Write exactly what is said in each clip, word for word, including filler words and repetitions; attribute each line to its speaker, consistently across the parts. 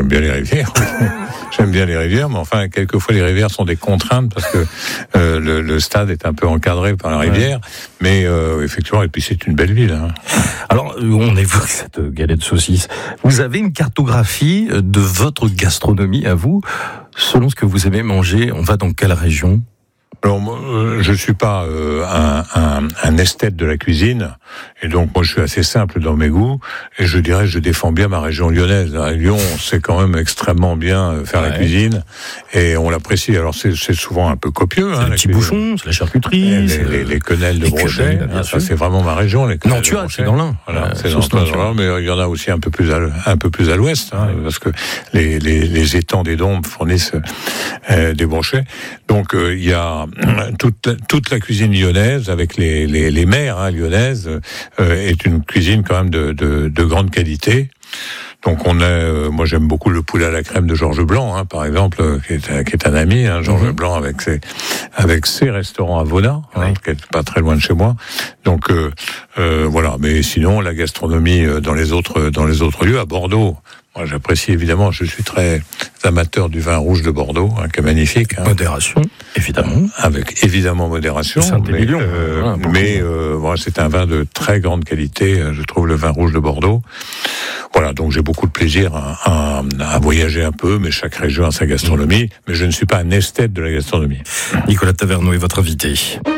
Speaker 1: j'aime bien les rivières. J'aime bien les rivières, mais enfin, quelquefois les rivières sont des contraintes parce que euh, le, le stade est un peu encadré par la rivière. Ouais. Mais euh, effectivement, et puis c'est une belle ville. Hein.
Speaker 2: Alors, on évoque cette galette saucisse. Vous avez une cartographie de votre gastronomie à vous, selon ce que vous aimez manger. On va dans quelle région ?
Speaker 1: Alors, moi, je suis pas euh, un, un, un esthète de la cuisine, et donc moi je suis assez simple dans mes goûts, et je dirais je défends bien ma région lyonnaise. À Lyon, on sait quand même extrêmement bien faire ouais. la cuisine, et on l'apprécie. Alors c'est, c'est souvent un peu copieux.
Speaker 2: C'est
Speaker 1: hein,
Speaker 2: le petit bouchon, c'est la charcuterie,
Speaker 1: les,
Speaker 2: c'est
Speaker 1: les, les quenelles de
Speaker 2: les
Speaker 1: Brochet,
Speaker 2: quenelles,
Speaker 1: hein, ça c'est vraiment ma région. Les
Speaker 2: non, tu as, c'est dans l'Ain.
Speaker 1: Voilà,
Speaker 2: euh,
Speaker 1: c'est dans l'Ain, mais il y en a aussi un peu plus à, un peu plus à l'ouest, hein, ouais. parce que les, les, les étangs des Dombes fournissent euh, des Brochets. Donc il euh, y a toute, toute la cuisine lyonnaise avec les, les, les mères hein, lyonnaises euh, est une cuisine quand même de, de, de grande qualité. Donc on a, euh, moi j'aime beaucoup le poulet à la crème de Georges Blanc, hein, par exemple, euh, qui, est, qui est un ami, hein, Georges mmh. Blanc avec ses avec ses restaurants à Vaudin, oui. hein, qui est pas très loin de chez moi. Donc euh, euh, voilà. Mais sinon la gastronomie dans les autres dans les autres lieux à Bordeaux. Moi, j'apprécie évidemment, je suis très amateur du vin rouge de Bordeaux, hein, qui est magnifique. Hein.
Speaker 2: Modération, évidemment.
Speaker 1: Avec évidemment modération. Mais, euh, voilà, mais euh, voilà, c'est un vin de très grande qualité, je trouve, le vin rouge de Bordeaux. Voilà, donc j'ai beaucoup de plaisir à, à, à voyager un peu, mais chaque région a sa gastronomie. Mmh. Mais je ne suis pas un esthète de la gastronomie.
Speaker 2: Nicolas Taverneau est votre invité.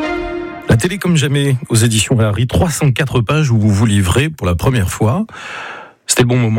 Speaker 2: La télé comme jamais, aux éditions Harry, trois cent quatre pages où vous vous livrez pour la première fois. C'était le bon moment ?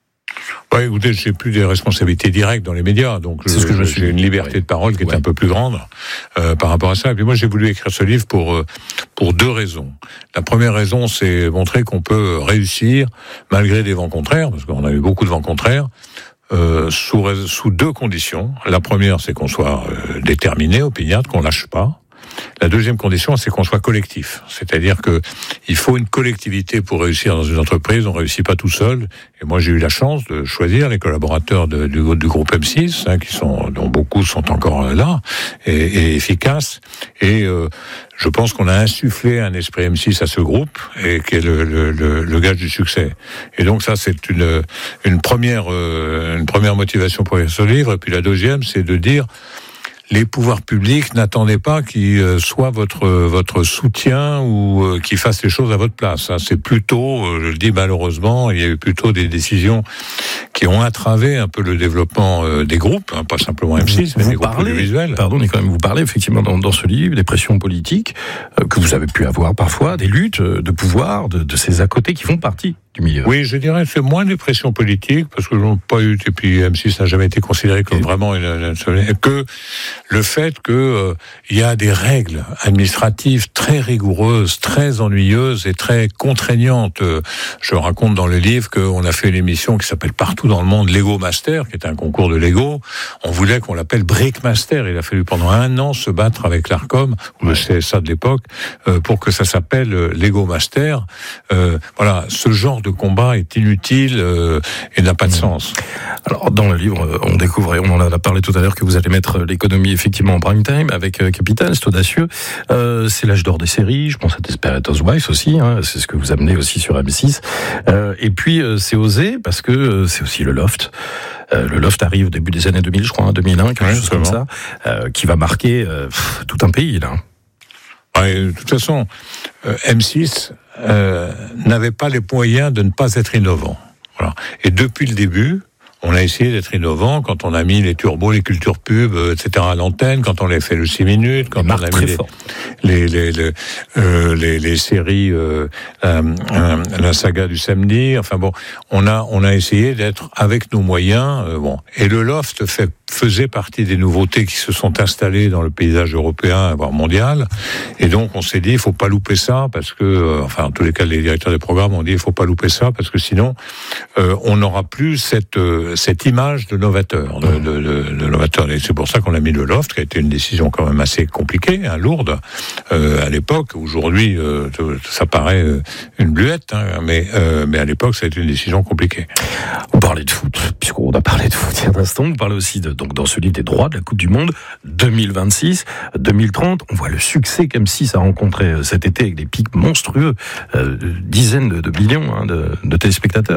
Speaker 1: Ouais, écoutez, j'ai plus des responsabilités directes dans les médias, donc
Speaker 2: c'est
Speaker 1: je,
Speaker 2: ce que je
Speaker 1: j'ai une liberté ouais. de parole qui est ouais. un peu plus grande euh, par rapport à ça. Et puis moi, j'ai voulu écrire ce livre pour euh, pour deux raisons. La première raison, c'est montrer qu'on peut réussir malgré des vents contraires, parce qu'on a eu beaucoup de vents contraires. Euh, sous sous deux conditions. La première, c'est qu'on soit euh, déterminé, opiniâtre, qu'on lâche pas. La deuxième condition, c'est qu'on soit collectif. C'est-à-dire que il faut une collectivité pour réussir dans une entreprise. On réussit pas tout seul. Et moi, j'ai eu la chance de choisir les collaborateurs de, du, du groupe M six, hein, qui sont, dont beaucoup sont encore là et, et efficaces. Et euh, je pense qu'on a insufflé un esprit M six à ce groupe, et qui est le, le, le, le gage du succès. Et donc ça, c'est une, une première, euh, une première motivation pour écrire ce livre. Et puis la deuxième, c'est de dire. Les pouvoirs publics, n'attendez pas qu'ils soient votre votre soutien ou euh, qu'ils fassent les choses à votre place. Hein. C'est plutôt, euh, je le dis malheureusement, il y a eu plutôt des décisions qui ont entravé un peu le développement euh, des groupes, hein, pas simplement M six, mais
Speaker 2: vous
Speaker 1: des groupes audiovisuels.
Speaker 2: Pardon, Nicolas, vous parlez effectivement dans, dans ce livre des pressions politiques euh, que vous avez pu avoir parfois, des luttes de pouvoir, de, de ces à côté qui font partie du milieu.
Speaker 1: Oui, je dirais c'est moins des pressions politiques parce que n'ont pas eu, et puis M six n'a jamais été considéré comme et vraiment une, une, une, que le fait que euh, il y a des règles administratives très rigoureuses, très ennuyeuses et très contraignantes. Je raconte dans le livre qu'on a fait une émission qui s'appelle Partout dans le monde Lego Master, qui est un concours de Lego. On voulait qu'on l'appelle Brick Master. Il a fallu pendant un an se battre avec l'Arcom, ou le C S A de l'époque, euh, pour que ça s'appelle Lego Master. Euh, voilà, ce genre de combat est inutile euh, et n'a pas de sens.
Speaker 2: Alors, dans le livre, on découvre, et on en a parlé tout à l'heure, que vous allez mettre l'économie effectivement en prime time avec euh, Capital, c'est audacieux. Euh, c'est l'âge d'or des séries, je pense à Desperate Housewives aussi, hein, c'est ce que vous amenez aussi sur M six. Euh, et puis, euh, c'est osé parce que euh, c'est aussi le Loft. Euh, le Loft arrive au début des années deux mille, je crois, hein, deux mille un, quelque ouais, chose comme ça, euh, qui va marquer euh, pff, tout un pays, là.
Speaker 1: Ouais, de toute façon, euh, M six euh, n'avait pas les moyens de ne pas être innovant. Voilà. Et depuis le début, on a essayé d'être innovant quand on a mis les turbos, les cultures pubs, et cetera à l'antenne, quand on a fait le six minutes, quand on a mis les, les, les, les, euh, les, les séries, euh, euh, euh, la saga du samedi. Enfin bon, on a, on a essayé d'être avec nos moyens. Euh, bon. Et le Loft fait, faisait partie des nouveautés qui se sont installées dans le paysage européen, voire mondial. Et donc, on s'est dit, il faut pas louper ça parce que, euh, enfin, en tous les cas, les directeurs des programmes ont dit, il faut pas louper ça parce que sinon, euh, on n'aura plus cette, euh, cette image de novateur, de, de, de, de novateur. Et c'est pour ça qu'on a mis le Loft, qui a été une décision quand même assez compliquée, hein, lourde, euh, à l'époque. Aujourd'hui, euh, ça paraît une bluette, hein, mais, euh, mais à l'époque, ça a été une décision compliquée.
Speaker 2: On parlait de foot, puisqu'on a parlé de foot il y a un instant. On parlait aussi de, donc, dans ce livre des droits de la Coupe du Monde deux mille vingt-six, deux mille trente. On voit le succès qu'M six a rencontré cet été avec des pics monstrueux, euh, dizaines de, de millions hein, de, de téléspectateurs.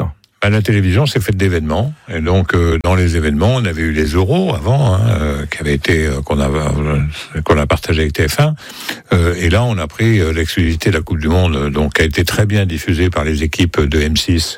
Speaker 1: bah, la télévision s'est faite d'événements. Et donc, euh, dans les événements, on avait eu les euros avant, hein, euh, qui avaient été, euh, qu'on a, euh, qu'on a partagé avec T F un. Euh, et là, on a pris euh, l'exclusivité de la Coupe du Monde, donc, qui a été très bien diffusée par les équipes de M six.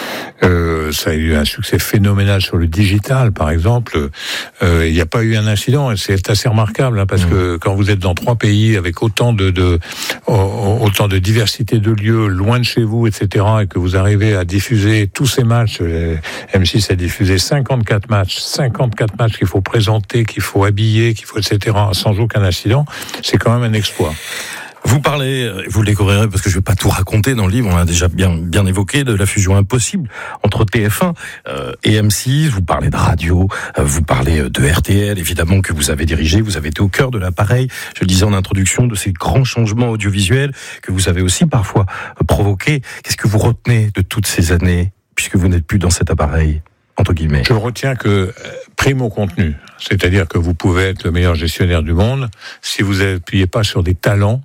Speaker 1: Euh, ça a eu un succès phénoménal sur le digital, par exemple. Euh, il n'y a pas eu un incident, et c'est assez remarquable, hein, parce mmh. que quand vous êtes dans trois pays avec autant de, de autant de diversité de lieux, loin de chez vous, et cetera, et que vous arrivez à diffuser tous ces matchs, M six a diffusé cinquante-quatre matchs, cinquante-quatre matchs qu'il faut présenter, qu'il faut habiller, qu'il faut, et cetera, sans aucun incident, c'est quand même un exploit.
Speaker 2: Vous parlez, vous le découvrirez parce que je ne vais pas tout raconter dans le livre, on l'a déjà bien bien évoqué, de la fusion impossible entre T F un euh, et M six. Vous parlez de radio, euh, vous parlez de R T L, évidemment, que vous avez dirigé, vous avez été au cœur de l'appareil, je le disais en introduction, de ces grands changements audiovisuels que vous avez aussi parfois provoqués. Qu'est-ce que vous retenez de toutes ces années, puisque vous n'êtes plus dans cet appareil, entre guillemets?
Speaker 1: Je retiens que prime au contenu, c'est-à-dire que vous pouvez être le meilleur gestionnaire du monde, si vous n'appuyez pas sur des talents,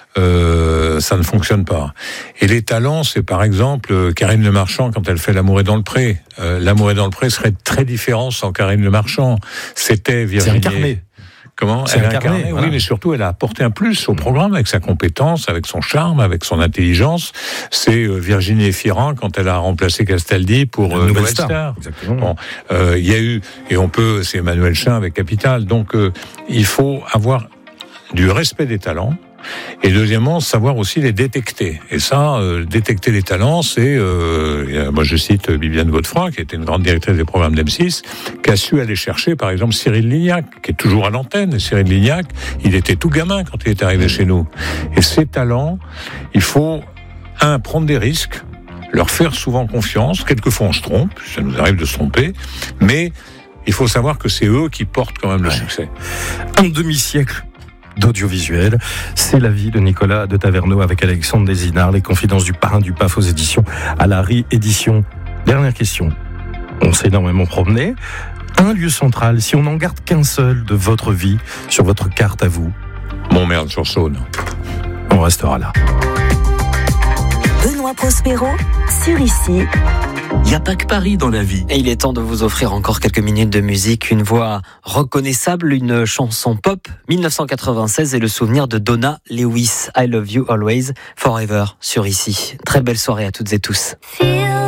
Speaker 1: Euh, ça ne fonctionne pas. Et les talents, c'est par exemple Karine Le Marchand quand elle fait L'amour est dans le pré. Euh, L'amour est dans le pré serait très différent sans Karine Le Marchand. C'était Virginie.
Speaker 2: C'est incarné.
Speaker 1: Comment
Speaker 2: c'est
Speaker 1: elle
Speaker 2: incarné,
Speaker 1: incarné,
Speaker 2: voilà.
Speaker 1: Oui, mais surtout, elle a apporté un plus au programme avec sa compétence, avec son charme, avec son intelligence. C'est euh, Virginie Efira quand elle a remplacé Castaldi pour euh, Nouvelle Star. Star.
Speaker 2: Exactement.
Speaker 1: Bon, euh, il y a eu, et on peut, c'est Emmanuel Chin avec Capital. Donc, euh, il faut avoir du respect des talents. Et deuxièmement, savoir aussi les détecter. Et ça, euh, détecter les talents, c'est... Euh, moi, je cite Viviane Godefroy, qui était une grande directrice des programmes d'M six, qui a su aller chercher, par exemple, Cyril Lignac, qui est toujours à l'antenne. Et Cyril Lignac, il était tout gamin quand il est arrivé chez nous. Et ces talents, il faut, un, prendre des risques, leur faire souvent confiance. Quelquefois, on se trompe, ça nous arrive de se tromper, mais il faut savoir que c'est eux qui portent quand même le ouais. succès.
Speaker 2: Un demi-siècle d'audiovisuel, c'est la vie de Nicolas de Taverneau avec Alexandre Désinard, les confidences du parrain du P A F aux éditions à la réédition. Dernière question, on s'est énormément promené, un lieu central, si on n'en garde qu'un seul de votre vie sur votre carte à vous?
Speaker 1: Montmerle-sur-Saône.
Speaker 2: On restera là.
Speaker 3: Benoît Prospero sur Ici.
Speaker 4: Il n'y a pas que Paris dans la vie.
Speaker 5: Et il est temps de vous offrir encore quelques minutes de musique, une voix reconnaissable, une chanson pop, dix-neuf cent quatre-vingt-seize et le souvenir de Donna Lewis, I Love You Always, Forever, sur Ici. Très belle soirée à toutes et tous.